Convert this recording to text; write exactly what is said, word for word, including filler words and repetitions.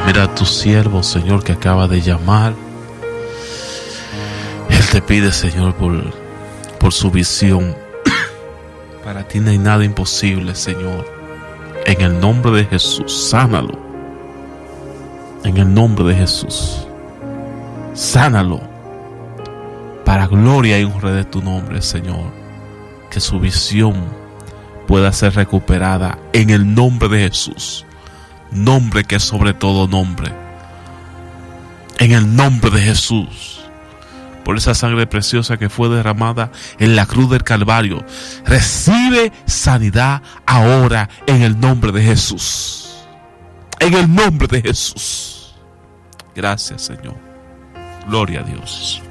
Mira a tu siervo, Señor, que acaba de llamar. Él te pide, Señor, por, por su visión. Para ti no hay nada imposible, Señor. En el nombre de Jesús, sánalo. En el nombre de Jesús, sánalo. Para gloria y honra de tu nombre, Señor. Que su visión pueda ser recuperada en el nombre de Jesús. Nombre que es sobre todo nombre. En el nombre de Jesús. Por esa sangre preciosa que fue derramada en la cruz del Calvario. Recibe sanidad ahora en el nombre de Jesús. En el nombre de Jesús. Gracias, Señor. Gloria a Dios.